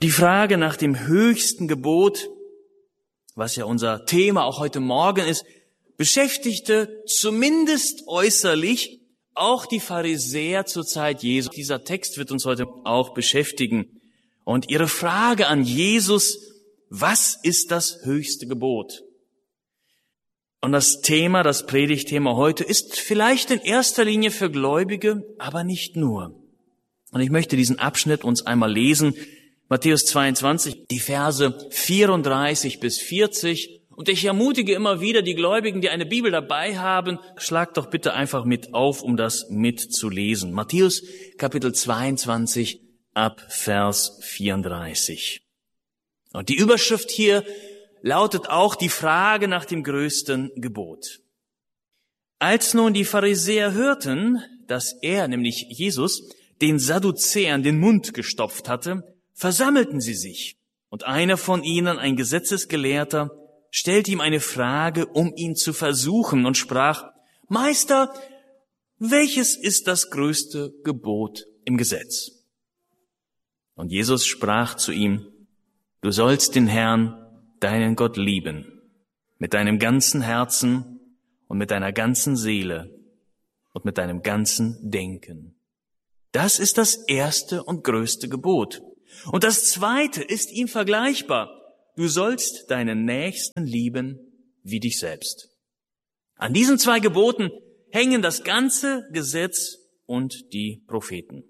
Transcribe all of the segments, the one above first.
Die Frage nach dem höchsten Gebot, was ja unser Thema auch heute Morgen ist, beschäftigte zumindest äußerlich auch die Pharisäer zur Zeit Jesu. Dieser Text wird uns heute auch beschäftigen. Und ihre Frage an Jesus: Was ist das höchste Gebot? Und das Thema, das Predigtthema heute, ist vielleicht in erster Linie für Gläubige, aber nicht nur. Und ich möchte diesen Abschnitt uns einmal lesen. Matthäus 22, die Verse 34 bis 40. Und ich ermutige immer wieder die Gläubigen, die eine Bibel dabei haben, schlagt doch bitte einfach mit auf, um das mitzulesen. Matthäus Kapitel 22 ab Vers 34. Und die Überschrift hier lautet auch die Frage nach dem größten Gebot. Als nun die Pharisäer hörten, dass er, nämlich Jesus, den Sadduzäern den Mund gestopft hatte, versammelten sie sich. Und einer von ihnen, ein Gesetzesgelehrter, stellte ihm eine Frage, um ihn zu versuchen, und sprach: Meister, welches ist das größte Gebot im Gesetz? Und Jesus sprach zu ihm: Du sollst den Herrn, deinen Gott, lieben, mit deinem ganzen Herzen und mit deiner ganzen Seele und mit deinem ganzen Denken. Das ist das erste und größte Gebot. Und das zweite ist ihm vergleichbar. Du sollst deinen Nächsten lieben wie dich selbst. An diesen zwei Geboten hängen das ganze Gesetz und die Propheten.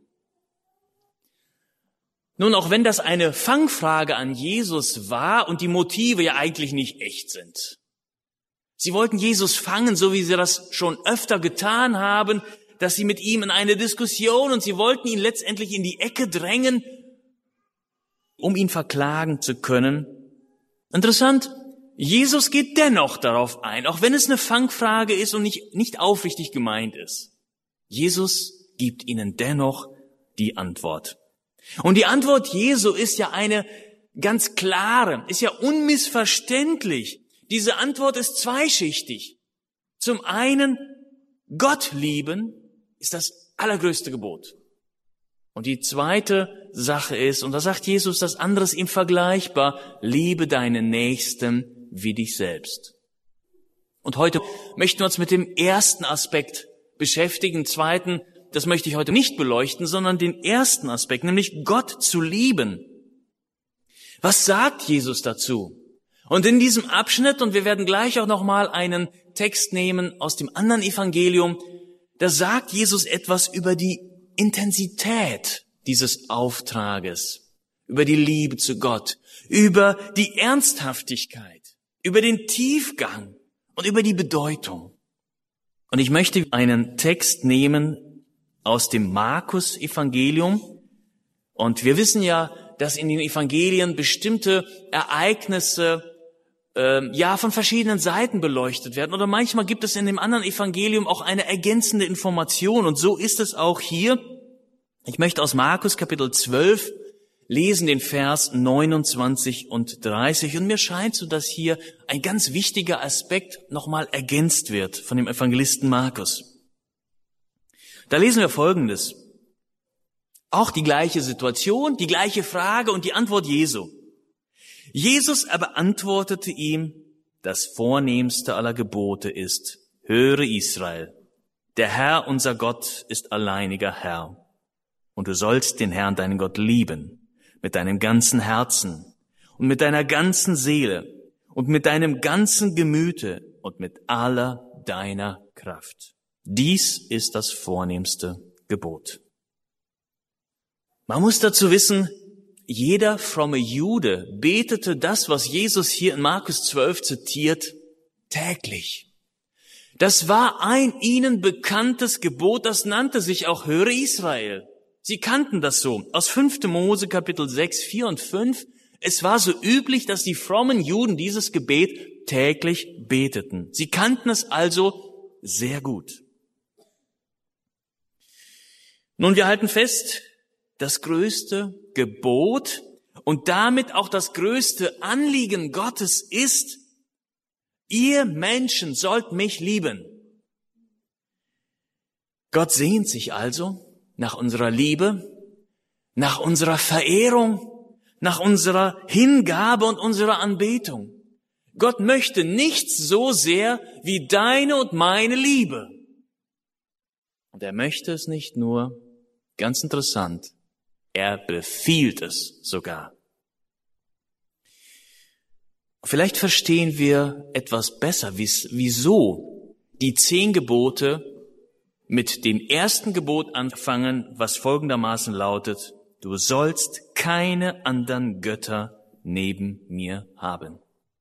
Nun, auch wenn das eine Fangfrage an Jesus war und die Motive ja eigentlich nicht echt sind. Sie wollten Jesus fangen, so wie sie das schon öfter getan haben, dass sie mit ihm in eine Diskussion, und sie wollten ihn letztendlich in die Ecke drängen, um ihn verklagen zu können. Interessant, Jesus geht dennoch darauf ein, auch wenn es eine Fangfrage ist und nicht aufrichtig gemeint ist. Jesus gibt ihnen dennoch die Antwort. Und die Antwort Jesu ist ja eine ganz klare, ist ja unmissverständlich. Diese Antwort ist zweischichtig. Zum einen, Gott lieben ist das allergrößte Gebot. Und die zweite Sache ist, und da sagt Jesus, das andere ist ihm vergleichbar: Liebe deinen Nächsten wie dich selbst. Und heute möchten wir uns mit dem ersten Aspekt beschäftigen. Den zweiten, das möchte ich heute nicht beleuchten, sondern den ersten Aspekt, nämlich Gott zu lieben. Was sagt Jesus dazu? Und in diesem Abschnitt, und wir werden gleich auch nochmal einen Text nehmen aus dem anderen Evangelium, da sagt Jesus etwas über die Intensität dieses Auftrages, über die Liebe zu Gott, über die Ernsthaftigkeit, über den Tiefgang und über die Bedeutung. Und ich möchte einen Text nehmen aus dem Markus-Evangelium. Und wir wissen ja, dass in den Evangelien bestimmte Ereignisse von verschiedenen Seiten beleuchtet werden. Oder manchmal gibt es in dem anderen Evangelium auch eine ergänzende Information. Und so ist es auch hier. Ich möchte aus Markus Kapitel 12 lesen, den Vers 29 und 30. Und mir scheint so, dass hier ein ganz wichtiger Aspekt nochmal ergänzt wird von dem Evangelisten Markus. Da lesen wir Folgendes. Auch die gleiche Situation, die gleiche Frage und die Antwort Jesu. Jesus aber antwortete ihm: Das vornehmste aller Gebote ist: Höre Israel, der Herr unser Gott ist alleiniger Herr. Und du sollst den Herrn, deinen Gott, lieben, mit deinem ganzen Herzen und mit deiner ganzen Seele und mit deinem ganzen Gemüte und mit aller deiner Kraft. Dies ist das vornehmste Gebot. Man muss dazu wissen, jeder fromme Jude betete das, was Jesus hier in Markus 12 zitiert, täglich. Das war ein ihnen bekanntes Gebot, das nannte sich auch Höre Israel. Sie kannten das so. Aus 5. Mose Kapitel 6, 4 und 5. Es war so üblich, dass die frommen Juden dieses Gebet täglich beteten. Sie kannten es also sehr gut. Nun, wir halten fest, das größte Gebot und damit auch das größte Anliegen Gottes ist: Ihr Menschen sollt mich lieben. Gott sehnt sich also nach unserer Liebe, nach unserer Verehrung, nach unserer Hingabe und unserer Anbetung. Gott möchte nichts so sehr wie deine und meine Liebe. Und er möchte es nicht nur, ganz interessant, er befiehlt es sogar. Vielleicht verstehen wir etwas besser, wieso die 10 Gebote mit dem ersten Gebot anfangen, was folgendermaßen lautet: Du sollst keine anderen Götter neben mir haben.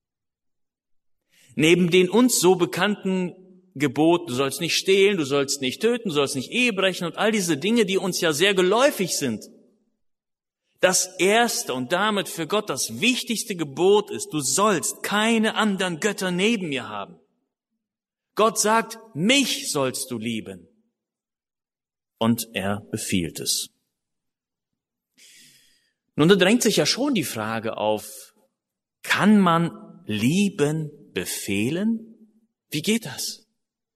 Neben den uns so bekannten Geboten, du sollst nicht stehlen, du sollst nicht töten, du sollst nicht Ehe brechen und all diese Dinge, die uns ja sehr geläufig sind. Das erste und damit für Gott das wichtigste Gebot ist, du sollst keine anderen Götter neben mir haben. Gott sagt, mich sollst du lieben. Und er befiehlt es. Nun, da drängt sich ja schon die Frage auf, kann man lieben befehlen? Wie geht das?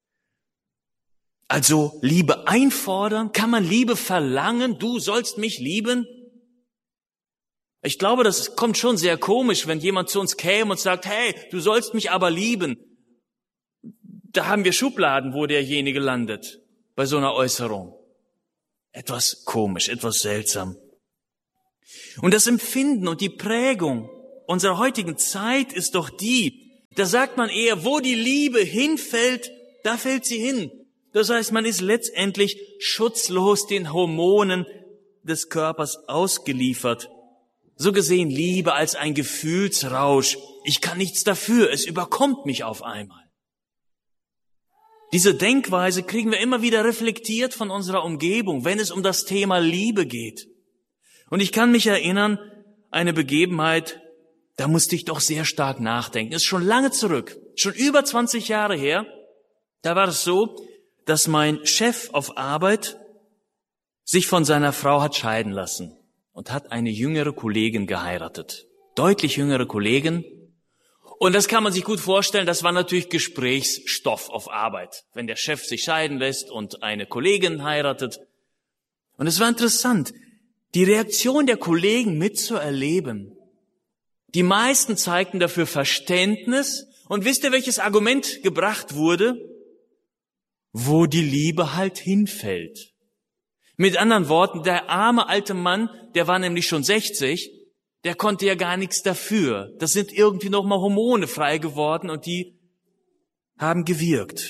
Also Liebe einfordern? Kann man Liebe verlangen? Du sollst mich lieben? Ich glaube, das kommt schon sehr komisch, wenn jemand zu uns käme und sagt, hey, du sollst mich aber lieben. Da haben wir Schubladen, wo derjenige landet, bei so einer Äußerung. Etwas komisch, etwas seltsam. Und das Empfinden und die Prägung unserer heutigen Zeit ist doch die, da sagt man eher, wo die Liebe hinfällt, da fällt sie hin. Das heißt, man ist letztendlich schutzlos den Hormonen des Körpers ausgeliefert. So gesehen Liebe als ein Gefühlsrausch. Ich kann nichts dafür, es überkommt mich auf einmal. Diese Denkweise kriegen wir immer wieder reflektiert von unserer Umgebung, wenn es um das Thema Liebe geht. Und ich kann mich erinnern, eine Begebenheit, da musste ich doch sehr stark nachdenken. Das ist schon lange zurück, schon über 20 Jahre her. Da war es so, dass mein Chef auf Arbeit sich von seiner Frau hat scheiden lassen und hat eine jüngere Kollegin geheiratet. Deutlich jüngere Kollegin. Und das kann man sich gut vorstellen, das war natürlich Gesprächsstoff auf Arbeit, wenn der Chef sich scheiden lässt und eine Kollegin heiratet. Und es war interessant, die Reaktion der Kollegen mitzuerleben. Die meisten zeigten dafür Verständnis. Und wisst ihr, welches Argument gebracht wurde? Wo die Liebe halt hinfällt. Mit anderen Worten, der arme alte Mann, der war nämlich schon 60, der konnte ja gar nichts dafür. Das sind irgendwie nochmal Hormone frei geworden und die haben gewirkt.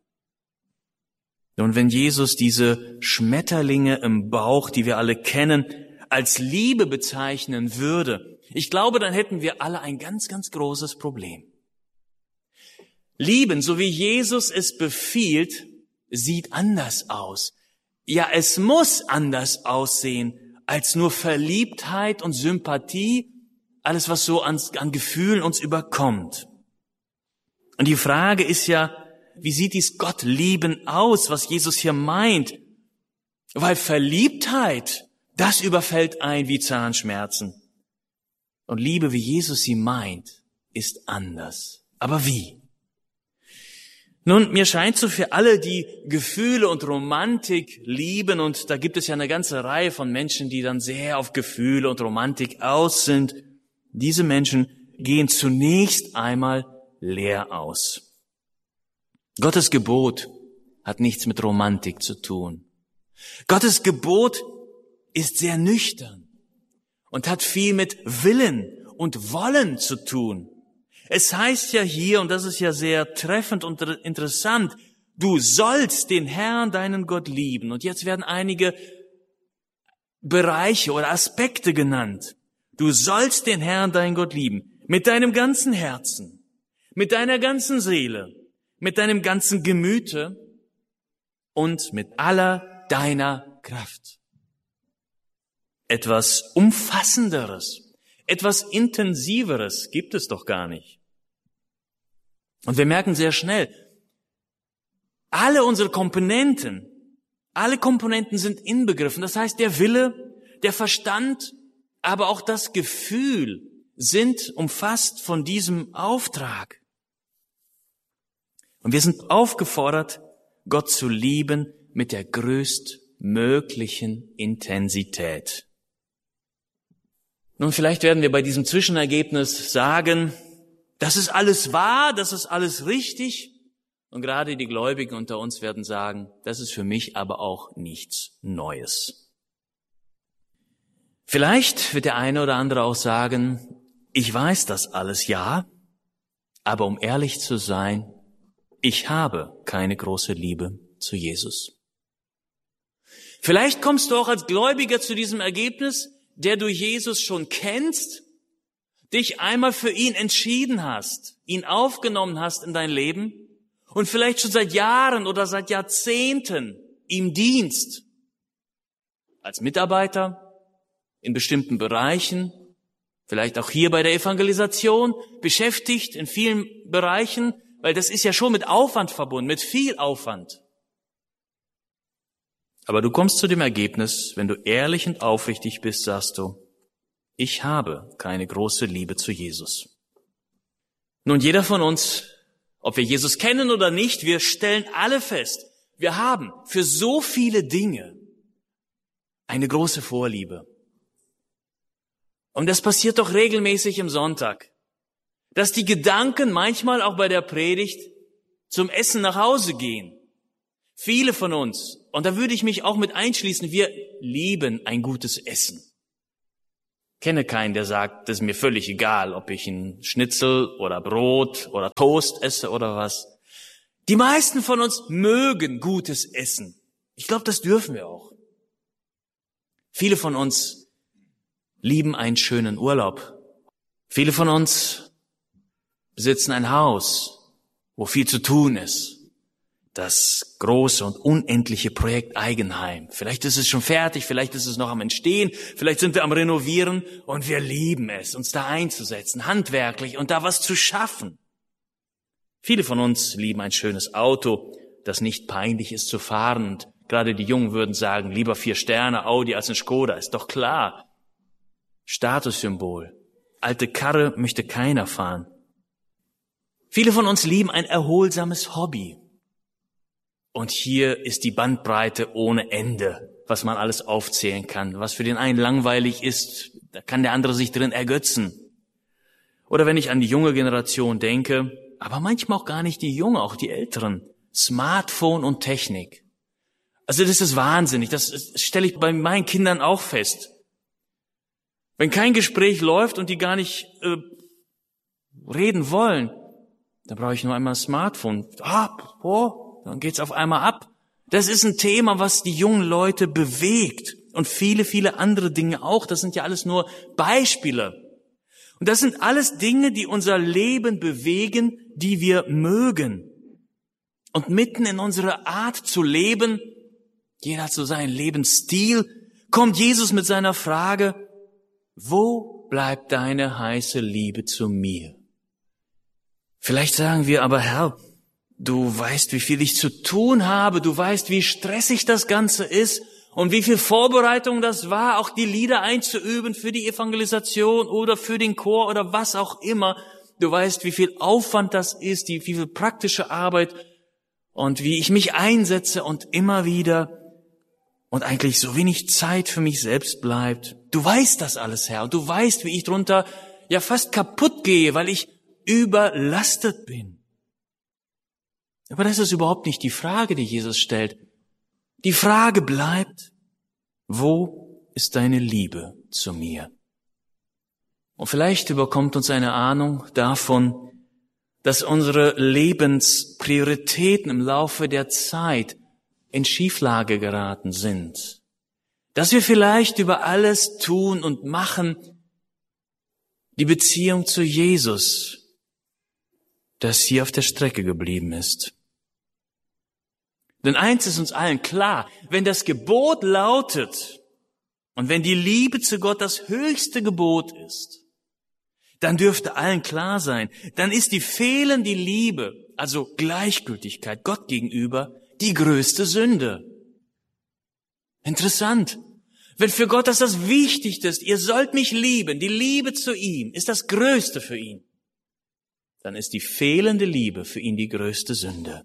Und wenn Jesus diese Schmetterlinge im Bauch, die wir alle kennen, als Liebe bezeichnen würde, ich glaube, dann hätten wir alle ein ganz, ganz großes Problem. Lieben, so wie Jesus es befiehlt, sieht anders aus. Ja, es muss anders aussehen als nur Verliebtheit und Sympathie, alles, was so an Gefühlen uns überkommt. Und die Frage ist ja, wie sieht dies Gott lieben aus, was Jesus hier meint? Weil Verliebtheit, das überfällt ein wie Zahnschmerzen. Und Liebe, wie Jesus sie meint, ist anders. Aber wie? Nun, mir scheint so für alle, die Gefühle und Romantik lieben, und da gibt es ja eine ganze Reihe von Menschen, die dann sehr auf Gefühle und Romantik aus sind, diese Menschen gehen zunächst einmal leer aus. Gottes Gebot hat nichts mit Romantik zu tun. Gottes Gebot ist sehr nüchtern und hat viel mit Willen und Wollen zu tun. Es heißt ja hier, und das ist ja sehr treffend und interessant, du sollst den Herrn, deinen Gott, lieben. Und jetzt werden einige Bereiche oder Aspekte genannt. Du sollst den Herrn, deinen Gott, lieben. Mit deinem ganzen Herzen, mit deiner ganzen Seele, mit deinem ganzen Gemüte und mit aller deiner Kraft. Etwas Umfassenderes, etwas Intensiveres gibt es doch gar nicht. Und wir merken sehr schnell, alle unsere Komponenten sind inbegriffen. Das heißt, der Wille, der Verstand, aber auch das Gefühl sind umfasst von diesem Auftrag. Und wir sind aufgefordert, Gott zu lieben mit der größtmöglichen Intensität. Nun, vielleicht werden wir bei diesem Zwischenergebnis sagen, das ist alles wahr, das ist alles richtig. Und gerade die Gläubigen unter uns werden sagen, das ist für mich aber auch nichts Neues. Vielleicht wird der eine oder andere auch sagen, ich weiß das alles, ja, aber um ehrlich zu sein, ich habe keine große Liebe zu Jesus. Vielleicht kommst du auch als Gläubiger zu diesem Ergebnis, der du Jesus schon kennst, dich einmal für ihn entschieden hast, ihn aufgenommen hast in dein Leben und vielleicht schon seit Jahren oder seit Jahrzehnten ihm dienst. Als Mitarbeiter in bestimmten Bereichen, vielleicht auch hier bei der Evangelisation, beschäftigt in vielen Bereichen, weil das ist ja schon mit Aufwand verbunden, mit viel Aufwand. Aber du kommst zu dem Ergebnis, wenn du ehrlich und aufrichtig bist, sagst du, ich habe keine große Liebe zu Jesus. Nun, jeder von uns, ob wir Jesus kennen oder nicht, wir stellen alle fest, wir haben für so viele Dinge eine große Vorliebe. Und das passiert doch regelmäßig im Sonntag, dass die Gedanken manchmal auch bei der Predigt zum Essen nach Hause gehen. Viele von uns, und da würde ich mich auch mit einschließen, wir lieben ein gutes Essen. Ich kenne keinen, der sagt, das ist mir völlig egal, ob ich ein Schnitzel oder Brot oder Toast esse oder was. Die meisten von uns mögen gutes Essen. Ich glaube, das dürfen wir auch. Viele von uns lieben einen schönen Urlaub. Viele von uns besitzen ein Haus, wo viel zu tun ist. Das große und unendliche Projekt Eigenheim. Vielleicht ist es schon fertig, vielleicht ist es noch am Entstehen, vielleicht sind wir am Renovieren und wir lieben es, uns da einzusetzen, handwerklich und da was zu schaffen. Viele von uns lieben ein schönes Auto, das nicht peinlich ist zu fahren. Und gerade die Jungen würden sagen, lieber 4 Sterne Audi als ein Skoda, ist doch klar. Statussymbol. Alte Karre möchte keiner fahren. Viele von uns lieben ein erholsames Hobby. Und hier ist die Bandbreite ohne Ende, was man alles aufzählen kann. Was für den einen langweilig ist, da kann der andere sich drin ergötzen. Oder wenn ich an die junge Generation denke, aber manchmal auch gar nicht die Junge, auch die Älteren. Smartphone und Technik. Also das ist wahnsinnig, das stelle ich bei meinen Kindern auch fest. Wenn kein Gespräch läuft und die gar nicht reden wollen, dann brauche ich nur einmal ein Smartphone. Dann geht's auf einmal ab. Das ist ein Thema, was die jungen Leute bewegt. Und viele, viele andere Dinge auch. Das sind ja alles nur Beispiele. Und das sind alles Dinge, die unser Leben bewegen, die wir mögen. Und mitten in unserer Art zu leben, jeder hat so seinen Lebensstil, kommt Jesus mit seiner Frage, wo bleibt deine heiße Liebe zu mir? Vielleicht sagen wir aber, Herr, du weißt, wie viel ich zu tun habe, du weißt, wie stressig das Ganze ist und wie viel Vorbereitung das war, auch die Lieder einzuüben für die Evangelisation oder für den Chor oder was auch immer. Du weißt, wie viel Aufwand das ist, wie viel praktische Arbeit und wie ich mich einsetze und immer wieder und eigentlich so wenig Zeit für mich selbst bleibt. Du weißt das alles, Herr, und du weißt, wie ich drunter ja fast kaputt gehe, weil ich überlastet bin. Aber das ist überhaupt nicht die Frage, die Jesus stellt. Die Frage bleibt, wo ist deine Liebe zu mir? Und vielleicht überkommt uns eine Ahnung davon, dass unsere Lebensprioritäten im Laufe der Zeit in Schieflage geraten sind. Dass wir vielleicht über alles tun und machen, die Beziehung zu Jesus, das hier auf der Strecke geblieben ist. Denn eins ist uns allen klar, wenn das Gebot lautet und wenn die Liebe zu Gott das höchste Gebot ist, dann dürfte allen klar sein, dann ist die fehlende Liebe, also Gleichgültigkeit Gott gegenüber, die größte Sünde. Interessant. Wenn für Gott das Wichtigste ist, ihr sollt mich lieben, die Liebe zu ihm ist das Größte für ihn, dann ist die fehlende Liebe für ihn die größte Sünde.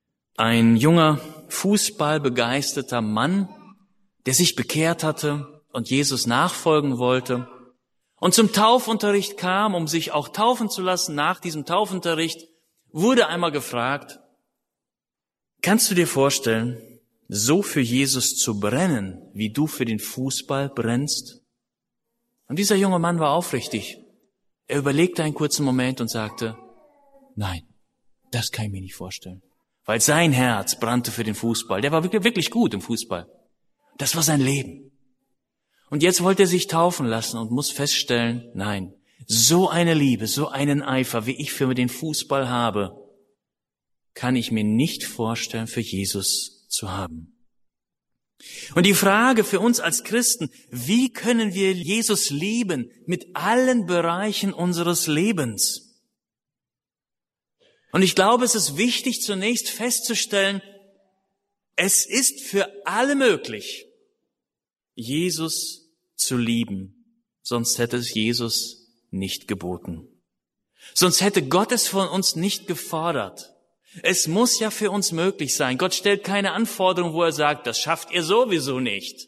Ein junger, fußballbegeisterter Mann, der sich bekehrt hatte und Jesus nachfolgen wollte und zum Taufunterricht kam, um sich auch taufen zu lassen, nach diesem Taufunterricht wurde einmal gefragt, kannst du dir vorstellen, so für Jesus zu brennen, wie du für den Fußball brennst? Und dieser junge Mann war aufrichtig. Er überlegte einen kurzen Moment und sagte, nein, das kann ich mir nicht vorstellen. Weil sein Herz brannte für den Fußball. Der war wirklich gut im Fußball. Das war sein Leben. Und jetzt wollte er sich taufen lassen und muss feststellen, nein, so eine Liebe, so einen Eifer, wie ich für den Fußball habe, kann ich mir nicht vorstellen, für Jesus zu haben. Und die Frage für uns als Christen, wie können wir Jesus lieben mit allen Bereichen unseres Lebens? Und ich glaube, es ist wichtig, zunächst festzustellen, es ist für alle möglich, Jesus zu lieben. Sonst hätte es Jesus nicht geboten. Sonst hätte Gott es von uns nicht gefordert. Es muss ja für uns möglich sein. Gott stellt keine Anforderung, wo er sagt, das schafft ihr sowieso nicht.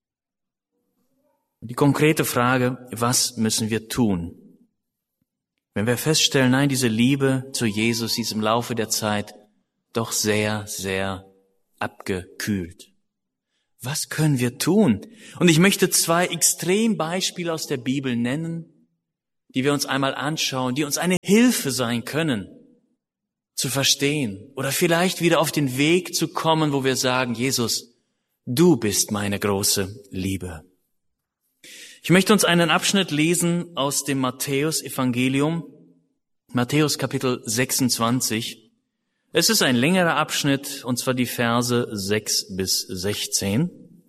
Die konkrete Frage, was müssen wir tun? Wenn wir feststellen, nein, diese Liebe zu Jesus ist im Laufe der Zeit doch sehr, sehr abgekühlt. Was können wir tun? Und ich möchte 2 Extrembeispiele aus der Bibel nennen, die wir uns einmal anschauen, die uns eine Hilfe sein können, zu verstehen oder vielleicht wieder auf den Weg zu kommen, wo wir sagen, Jesus, du bist meine große Liebe. Ich möchte uns einen Abschnitt lesen aus dem Matthäus-Evangelium, Matthäus Kapitel 26. Es ist ein längerer Abschnitt, und zwar die Verse 6 bis 16.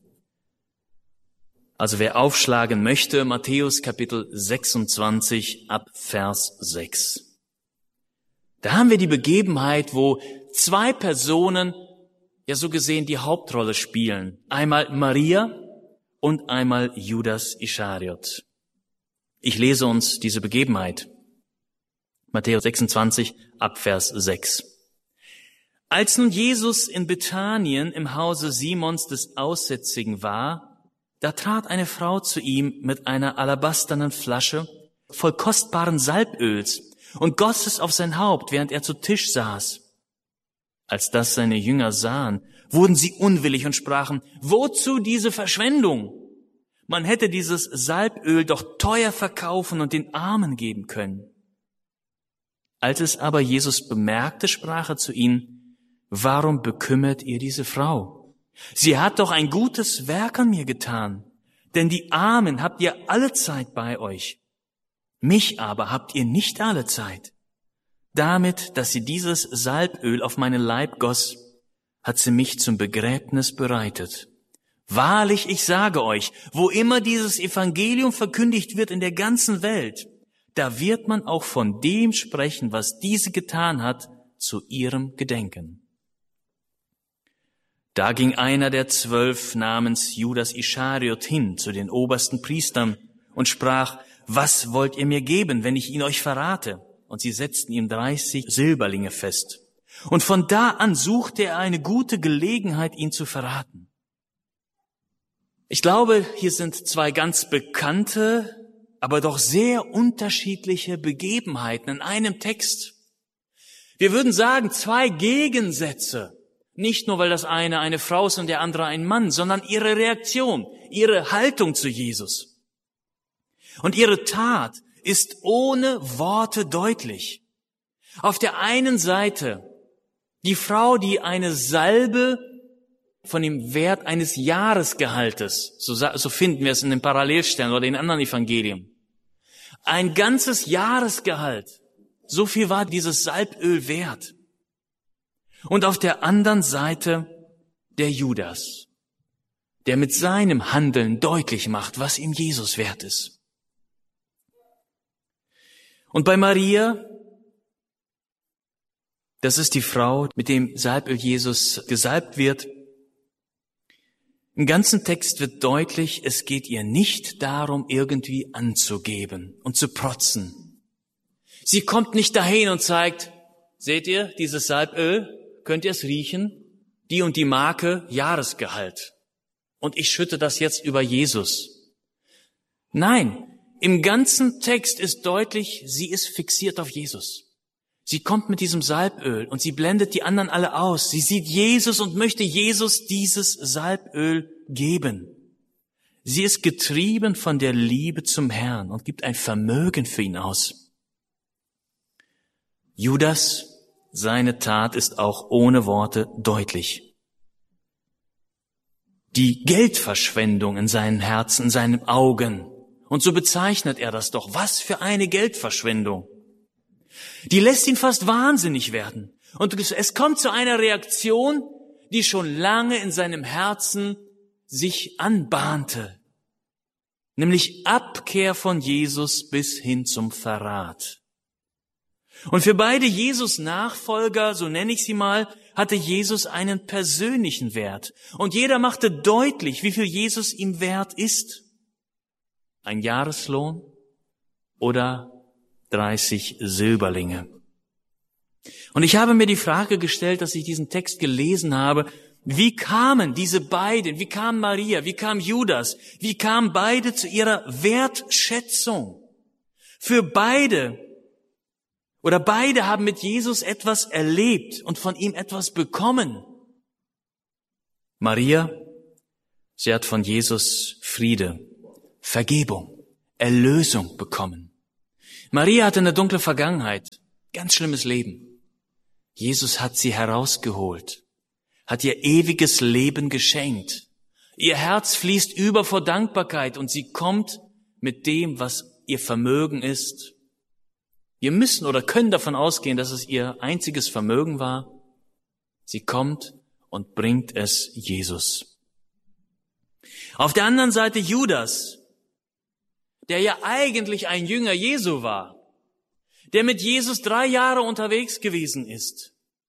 Also wer aufschlagen möchte, Matthäus Kapitel 26 ab Vers 6. Da haben wir die Begebenheit, wo 2 Personen, ja so gesehen, die Hauptrolle spielen. Einmal Maria und einmal Judas Ischariot. Ich lese uns diese Begebenheit. Matthäus 26 ab Vers 6. Als nun Jesus in Bethanien im Hause Simons des Aussätzigen war, da trat eine Frau zu ihm mit einer alabasternen Flasche voll kostbaren Salböls und goss es auf sein Haupt, während er zu Tisch saß. Als das seine Jünger sahen, wurden sie unwillig und sprachen, wozu diese Verschwendung? Man hätte dieses Salböl doch teuer verkaufen und den Armen geben können. Als es aber Jesus bemerkte, sprach er zu ihnen, warum bekümmert ihr diese Frau? Sie hat doch ein gutes Werk an mir getan, denn die Armen habt ihr allezeit bei euch. Mich aber habt ihr nicht allezeit. Damit, dass sie dieses Salböl auf meinen Leib goss, hat sie mich zum Begräbnis bereitet. Wahrlich, ich sage euch, wo immer dieses Evangelium verkündigt wird in der ganzen Welt, da wird man auch von dem sprechen, was diese getan hat, zu ihrem Gedenken. Da ging einer der 12 namens Judas Ischariot hin zu den obersten Priestern und sprach, was wollt ihr mir geben, wenn ich ihn euch verrate? Und sie setzten ihm 30 Silberlinge fest. Und von da an suchte er eine gute Gelegenheit, ihn zu verraten. Ich glaube, hier sind 2 ganz bekannte, aber doch sehr unterschiedliche Begebenheiten in einem Text. Wir würden sagen, 2 Gegensätze. Nicht nur, weil das eine Frau ist und der andere ein Mann, sondern ihre Reaktion, ihre Haltung zu Jesus. Und ihre Tat ist ohne Worte deutlich. Auf der einen Seite die Frau, die eine Salbe von dem Wert eines Jahresgehaltes, so finden wir es in den Parallelstellen oder in anderen Evangelien, ein ganzes Jahresgehalt, so viel war dieses Salböl wert. Und auf der anderen Seite der Judas, der mit seinem Handeln deutlich macht, was ihm Jesus wert ist. Und bei Maria, das ist die Frau, mit dem Salböl Jesus gesalbt wird. Im ganzen Text wird deutlich, es geht ihr nicht darum, irgendwie anzugeben und zu protzen. Sie kommt nicht dahin und zeigt, seht ihr, dieses Salböl, könnt ihr es riechen? Die und die Marke, Jahresgehalt. Und ich schütte das jetzt über Jesus. Nein, im ganzen Text ist deutlich, sie ist fixiert auf Jesus. Sie kommt mit diesem Salböl und sie blendet die anderen alle aus. Sie sieht Jesus und möchte Jesus dieses Salböl geben. Sie ist getrieben von der Liebe zum Herrn und gibt ein Vermögen für ihn aus. Judas, seine Tat ist auch ohne Worte deutlich. Die Geldverschwendung in seinem Herzen, in seinen Augen. Und so bezeichnet er das doch. Was für eine Geldverschwendung. Die lässt ihn fast wahnsinnig werden. Und es kommt zu einer Reaktion, die schon lange in seinem Herzen sich anbahnte. Nämlich Abkehr von Jesus bis hin zum Verrat. Und für beide Jesus-Nachfolger, so nenne ich sie mal, hatte Jesus einen persönlichen Wert. Und jeder machte deutlich, wie viel Jesus ihm wert ist. Ein Jahreslohn oder 30 Silberlinge. Und ich habe mir die Frage gestellt, dass ich diesen Text gelesen habe, wie kamen diese beiden, wie kam Maria, wie kam Judas, wie kamen beide zu ihrer Wertschätzung? Für beide haben mit Jesus etwas erlebt und von ihm etwas bekommen. Maria, sie hat von Jesus Friede, Vergebung, Erlösung bekommen. Maria hatte eine dunkle Vergangenheit, ganz schlimmes Leben. Jesus hat sie herausgeholt, hat ihr ewiges Leben geschenkt. Ihr Herz fließt über vor Dankbarkeit und sie kommt mit dem, was ihr Vermögen ist. Wir müssen oder können davon ausgehen, dass es ihr einziges Vermögen war. Sie kommt und bringt es Jesus. Auf der anderen Seite Judas, der ja eigentlich ein Jünger Jesu war, der mit Jesus 3 Jahre unterwegs gewesen ist.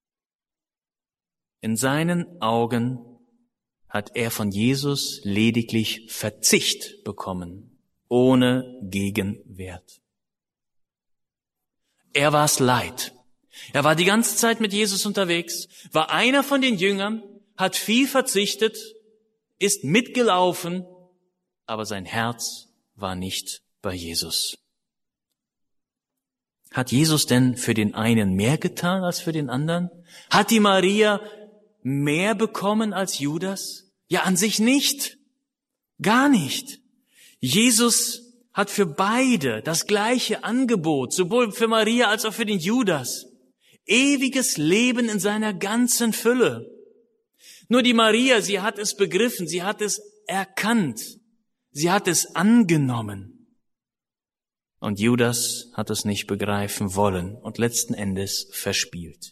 In seinen Augen hat er von Jesus lediglich Verzicht bekommen, ohne Gegenwert. Er war es leid. Er war die ganze Zeit mit Jesus unterwegs, war einer von den Jüngern, hat viel verzichtet, ist mitgelaufen, aber sein Herz war nicht bei Jesus. Hat Jesus denn für den einen mehr getan als für den anderen? Hat die Maria mehr bekommen als Judas? Ja, an sich nicht. Gar nicht. Jesus hat für beide das gleiche Angebot, sowohl für Maria als auch für den Judas. Ewiges Leben in seiner ganzen Fülle. Nur die Maria, sie hat es begriffen, sie hat es erkannt, sie hat es angenommen. Und Judas hat es nicht begreifen wollen und letzten Endes verspielt.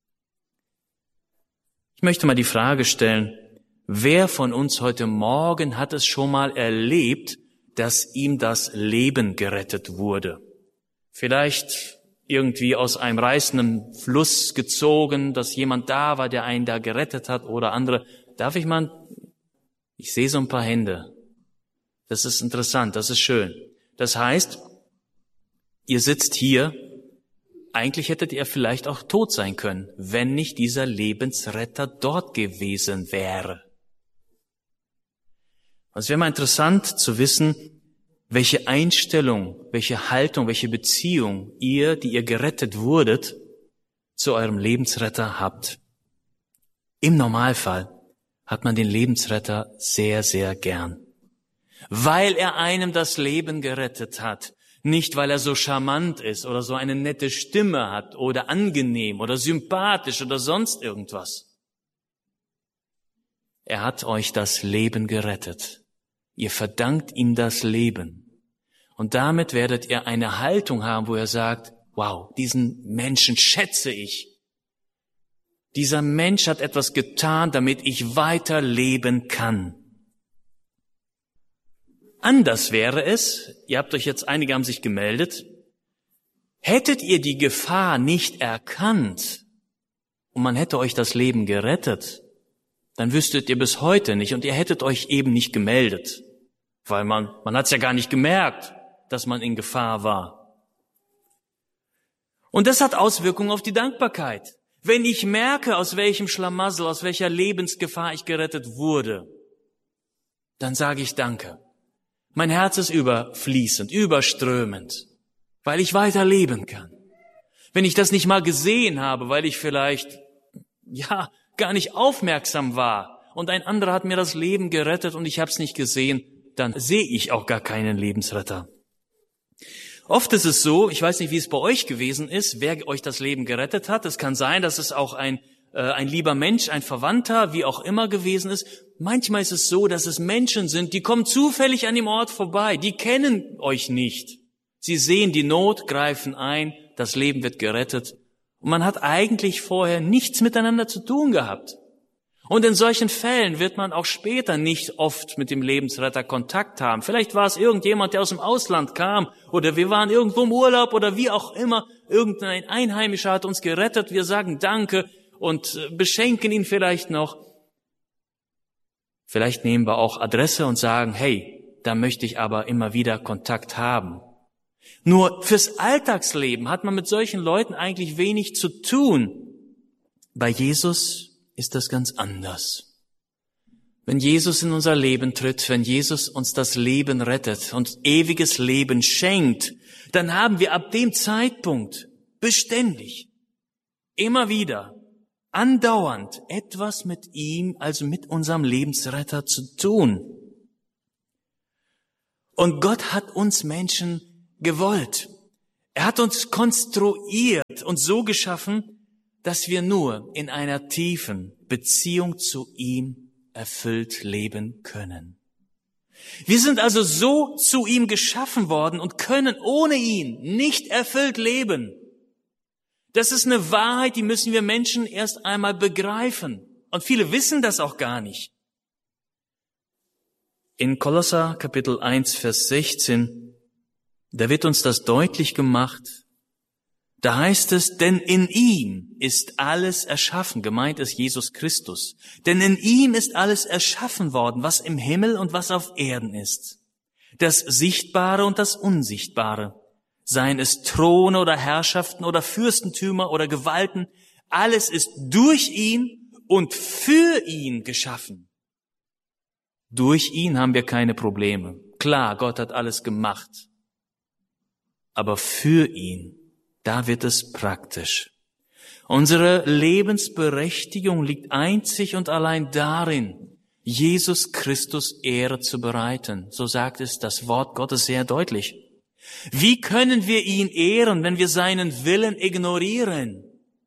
Ich möchte mal die Frage stellen, wer von uns heute Morgen hat es schon mal erlebt, dass ihm das Leben gerettet wurde? Vielleicht irgendwie aus einem reißenden Fluss gezogen, dass jemand da war, der einen da gerettet hat oder andere. Darf ich mal? Ich sehe so ein paar Hände. Das ist interessant, das ist schön. Das heißt, ihr sitzt hier, eigentlich hättet ihr vielleicht auch tot sein können, wenn nicht dieser Lebensretter dort gewesen wäre. Es wäre mal interessant zu wissen, welche Einstellung, welche Haltung, welche Beziehung ihr, die ihr gerettet wurdet, zu eurem Lebensretter habt. Im Normalfall hat man den Lebensretter sehr, sehr gern, weil er einem das Leben gerettet hat. Nicht, weil er so charmant ist oder so eine nette Stimme hat oder angenehm oder sympathisch oder sonst irgendwas. Er hat euch das Leben gerettet. Ihr verdankt ihm das Leben. Und damit werdet ihr eine Haltung haben, wo ihr sagt, wow, diesen Menschen schätze ich. Dieser Mensch hat etwas getan, damit ich weiter leben kann. Anders wäre es, ihr habt euch jetzt, einige haben sich gemeldet, hättet ihr die Gefahr nicht erkannt und man hätte euch das Leben gerettet, dann wüsstet ihr bis heute nicht und ihr hättet euch eben nicht gemeldet, weil man hat es ja gar nicht gemerkt, dass man in Gefahr war. Und das hat Auswirkungen auf die Dankbarkeit. Wenn ich merke, aus welchem Schlamassel, aus welcher Lebensgefahr ich gerettet wurde, dann sage ich Danke. Mein Herz ist überfließend, überströmend, weil ich weiter leben kann. Wenn ich das nicht mal gesehen habe, weil ich vielleicht, gar nicht aufmerksam war und ein anderer hat mir das Leben gerettet und ich habe es nicht gesehen, dann sehe ich auch gar keinen Lebensretter. Oft ist es so, ich weiß nicht, wie es bei euch gewesen ist, wer euch das Leben gerettet hat. Es kann sein, dass es auch ein lieber Mensch, ein Verwandter, wie auch immer gewesen ist. Manchmal ist es so, dass es Menschen sind, die kommen zufällig an dem Ort vorbei. Die kennen euch nicht. Sie sehen die Not, greifen ein, das Leben wird gerettet. Und man hat eigentlich vorher nichts miteinander zu tun gehabt. Und in solchen Fällen wird man auch später nicht oft mit dem Lebensretter Kontakt haben. Vielleicht war es irgendjemand, der aus dem Ausland kam, oder wir waren irgendwo im Urlaub, oder wie auch immer. Irgendein Einheimischer hat uns gerettet. Wir sagen Danke und beschenken ihn vielleicht noch. Vielleicht nehmen wir auch Adresse und sagen, hey, da möchte ich aber immer wieder Kontakt haben. Nur fürs Alltagsleben hat man mit solchen Leuten eigentlich wenig zu tun. Bei Jesus ist das ganz anders. Wenn Jesus in unser Leben tritt, wenn Jesus uns das Leben rettet und ewiges Leben schenkt, dann haben wir ab dem Zeitpunkt beständig, immer wieder, andauernd etwas mit ihm, also mit unserem Lebensretter zu tun. Und Gott hat uns Menschen gewollt. Er hat uns konstruiert und so geschaffen, dass wir nur in einer tiefen Beziehung zu ihm erfüllt leben können. Wir sind also so zu ihm geschaffen worden und können ohne ihn nicht erfüllt leben. Das ist eine Wahrheit, die müssen wir Menschen erst einmal begreifen. Und viele wissen das auch gar nicht. In Kolosser Kapitel 1, Vers 16, da wird uns das deutlich gemacht. Da heißt es, denn in ihm ist alles erschaffen. Gemeint ist Jesus Christus. Denn in ihm ist alles erschaffen worden, was im Himmel und was auf Erden ist. Das Sichtbare und das Unsichtbare. Seien es Throne oder Herrschaften oder Fürstentümer oder Gewalten. Alles ist durch ihn und für ihn geschaffen. Durch ihn haben wir keine Probleme. Klar, Gott hat alles gemacht. Aber für ihn, da wird es praktisch. Unsere Lebensberechtigung liegt einzig und allein darin, Jesus Christus Ehre zu bereiten. So sagt es das Wort Gottes sehr deutlich. Wie können wir ihn ehren, wenn wir seinen Willen ignorieren?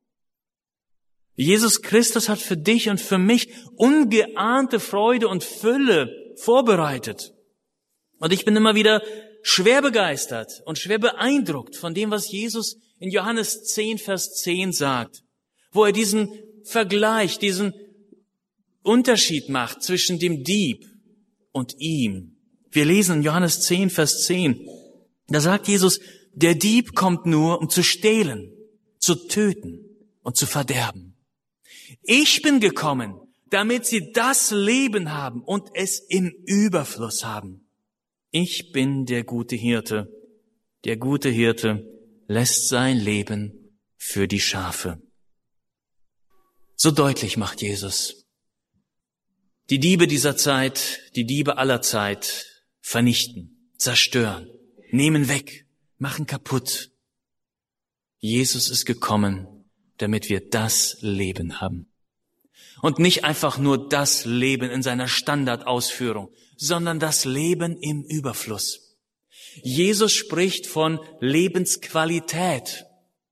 Jesus Christus hat für dich und für mich ungeahnte Freude und Fülle vorbereitet. Und ich bin immer wieder schwer begeistert und schwer beeindruckt von dem, was Jesus in Johannes 10, Vers 10 sagt, wo er diesen Vergleich, diesen Unterschied macht zwischen dem Dieb und ihm. Wir lesen in Johannes 10, Vers 10, da sagt Jesus, der Dieb kommt nur, um zu stehlen, zu töten und zu verderben. Ich bin gekommen, damit sie das Leben haben und es im Überfluss haben. Ich bin der gute Hirte. Der gute Hirte lässt sein Leben für die Schafe. So deutlich macht Jesus. Die Diebe dieser Zeit, die Diebe aller Zeit vernichten, zerstören, nehmen weg, machen kaputt. Jesus ist gekommen, damit wir das Leben haben. Und nicht einfach nur das Leben in seiner Standardausführung, sondern das Leben im Überfluss. Jesus spricht von Lebensqualität.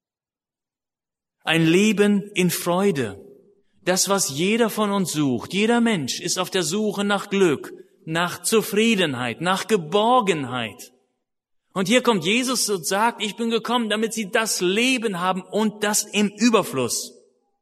Ein Leben in Freude. Das, was jeder von uns sucht. Jeder Mensch ist auf der Suche nach Glück, nach Zufriedenheit, nach Geborgenheit. Und hier kommt Jesus und sagt, ich bin gekommen, damit sie das Leben haben und das im Überfluss.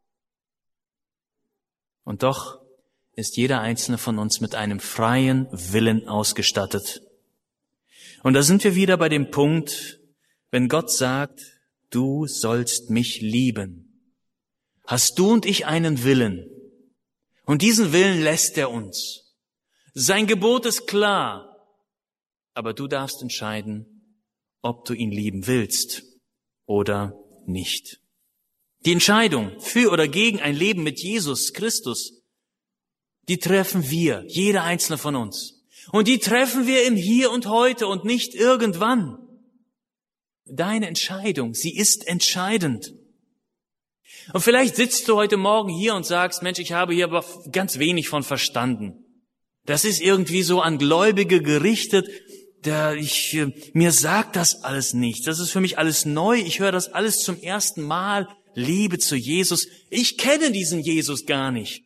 Und doch ist jeder einzelne von uns mit einem freien Willen ausgestattet. Und da sind wir wieder bei dem Punkt, wenn Gott sagt, du sollst mich lieben. Hast du und ich einen Willen? Und diesen Willen lässt er uns. Sein Gebot ist klar, aber du darfst entscheiden, ob du ihn lieben willst oder nicht. Die Entscheidung für oder gegen ein Leben mit Jesus Christus, die treffen wir, jeder einzelne von uns. Und die treffen wir im Hier und Heute und nicht irgendwann. Deine Entscheidung, sie ist entscheidend. Und vielleicht sitzt du heute Morgen hier und sagst, Mensch, ich habe hier aber ganz wenig von verstanden. Das ist irgendwie so an Gläubige gerichtet, mir sagt das alles nichts. Das ist für mich alles neu. Ich höre das alles zum ersten Mal. Liebe zu Jesus. Ich kenne diesen Jesus gar nicht.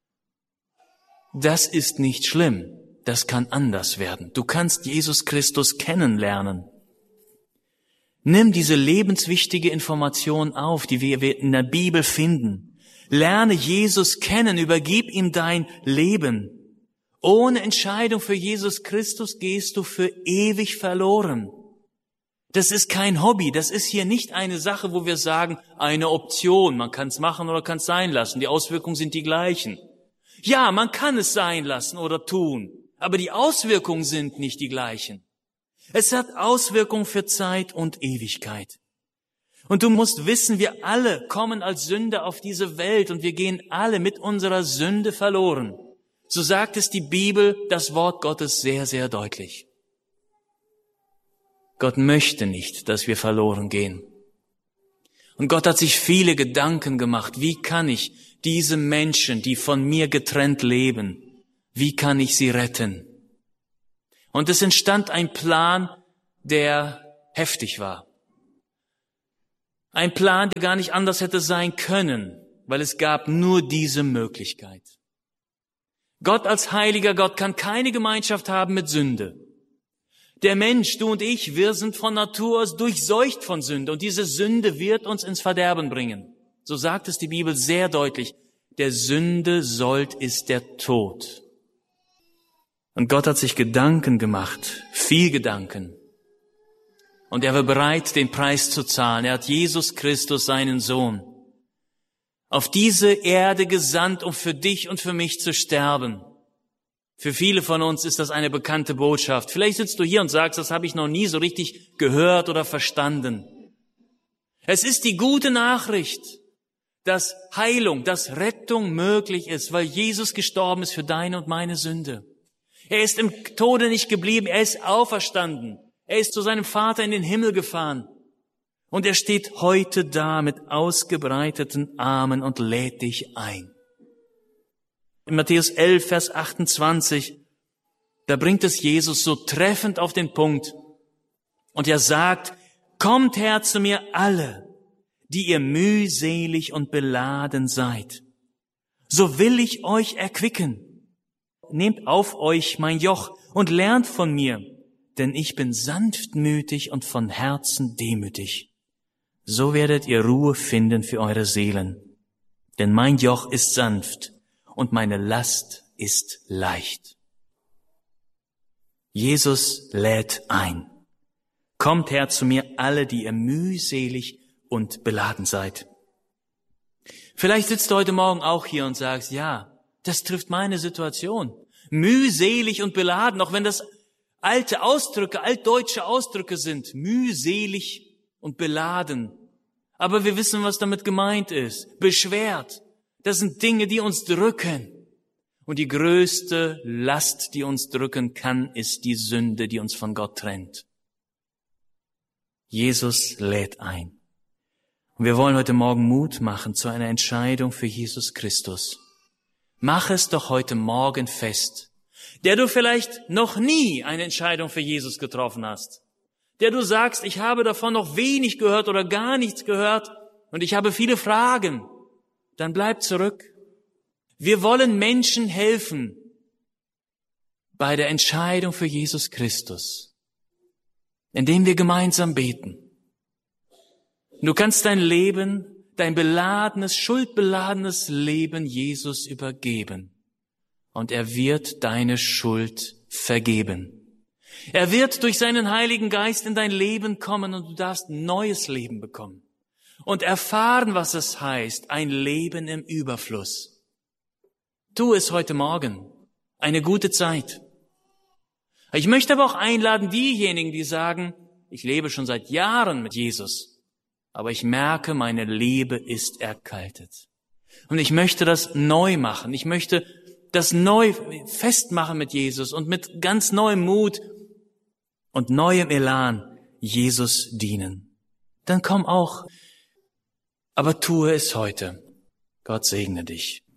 Das ist nicht schlimm. Das kann anders werden. Du kannst Jesus Christus kennenlernen. Nimm diese lebenswichtige Information auf, die wir in der Bibel finden. Lerne Jesus kennen, übergib ihm dein Leben. Ohne Entscheidung für Jesus Christus gehst du für ewig verloren. Das ist kein Hobby, das ist hier nicht eine Sache, wo wir sagen, eine Option, man kann es machen oder kann es sein lassen, die Auswirkungen sind die gleichen. Ja, man kann es sein lassen oder tun, aber die Auswirkungen sind nicht die gleichen. Es hat Auswirkungen für Zeit und Ewigkeit. Und du musst wissen, wir alle kommen als Sünder auf diese Welt und wir gehen alle mit unserer Sünde verloren. So sagt es die Bibel, das Wort Gottes sehr, sehr deutlich. Gott möchte nicht, dass wir verloren gehen. Und Gott hat sich viele Gedanken gemacht. Wie kann ich diese Menschen, die von mir getrennt leben, wie kann ich sie retten? Und es entstand ein Plan, der heftig war. Ein Plan, der gar nicht anders hätte sein können, weil es gab nur diese Möglichkeit. Gott als heiliger Gott kann keine Gemeinschaft haben mit Sünde. Der Mensch, du und ich, wir sind von Natur aus durchseucht von Sünde und diese Sünde wird uns ins Verderben bringen. So sagt es die Bibel sehr deutlich. Der Sünde Sold ist der Tod. Und Gott hat sich Gedanken gemacht, viel Gedanken. Und er war bereit, den Preis zu zahlen. Er hat Jesus Christus, seinen Sohn, auf diese Erde gesandt, um für dich und für mich zu sterben. Für viele von uns ist das eine bekannte Botschaft. Vielleicht sitzt du hier und sagst, das habe ich noch nie so richtig gehört oder verstanden. Es ist die gute Nachricht, dass Heilung, dass Rettung möglich ist, weil Jesus gestorben ist für deine und meine Sünde. Er ist im Tode nicht geblieben, er ist auferstanden. Er ist zu seinem Vater in den Himmel gefahren. Und er steht heute da mit ausgebreiteten Armen und lädt dich ein. In Matthäus 11, Vers 28, da bringt es Jesus so treffend auf den Punkt. Und er sagt, kommt her zu mir alle, die ihr mühselig und beladen seid. So will ich euch erquicken. Nehmt auf euch mein Joch und lernt von mir, denn ich bin sanftmütig und von Herzen demütig. So werdet ihr Ruhe finden für eure Seelen. Denn mein Joch ist sanft und meine Last ist leicht. Jesus lädt ein. Kommt her zu mir alle, die ihr mühselig und beladen seid. Vielleicht sitzt du heute Morgen auch hier und sagst, ja, das trifft meine Situation. Mühselig und beladen, auch wenn das alte Ausdrücke, altdeutsche Ausdrücke sind. Mühselig und beladen. Aber wir wissen, was damit gemeint ist. Beschwert. Das sind Dinge, die uns drücken. Und die größte Last, die uns drücken kann, ist die Sünde, die uns von Gott trennt. Jesus lädt ein. Und wir wollen heute Morgen Mut machen zu einer Entscheidung für Jesus Christus. Mach es doch heute Morgen fest, der du vielleicht noch nie eine Entscheidung für Jesus getroffen hast, der du sagst, ich habe davon noch wenig gehört oder gar nichts gehört und ich habe viele Fragen, dann bleib zurück. Wir wollen Menschen helfen bei der Entscheidung für Jesus Christus, indem wir gemeinsam beten. Du kannst dein Leben, dein beladenes, schuldbeladenes Leben Jesus übergeben. Und er wird deine Schuld vergeben. Er wird durch seinen Heiligen Geist in dein Leben kommen und du darfst neues Leben bekommen. Und erfahren, was es heißt, ein Leben im Überfluss. Tu es heute Morgen. Eine gute Zeit. Ich möchte aber auch einladen, diejenigen, die sagen, ich lebe schon seit Jahren mit Jesus. Aber ich merke, meine Liebe ist erkaltet. Und ich möchte das neu machen. Ich möchte das neu festmachen mit Jesus und mit ganz neuem Mut und neuem Elan Jesus dienen. Dann komm auch, aber tue es heute. Gott segne dich.